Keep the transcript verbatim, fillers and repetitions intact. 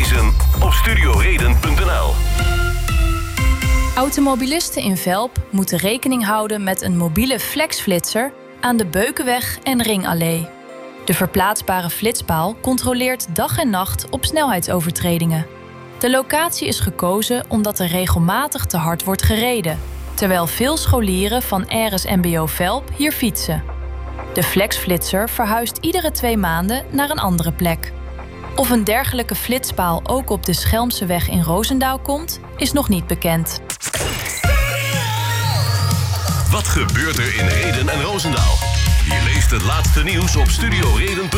Lezen op studioreden punt n l. Automobilisten in Velp moeten rekening houden met een mobiele flexflitser aan de Beukenweg en Ringallee. De verplaatsbare flitspaal controleert dag en nacht op snelheidsovertredingen. De locatie is gekozen omdat er regelmatig te hard wordt gereden, terwijl veel scholieren van R S M B O Velp hier fietsen. De flexflitser verhuist iedere twee maanden naar een andere plek. Of een dergelijke flitspaal ook op de Schelmseweg in Roosendaal komt, is nog niet bekend. Wat gebeurt er in Rheden en Roosendaal? Je leest het laatste nieuws op studioreden punt n l.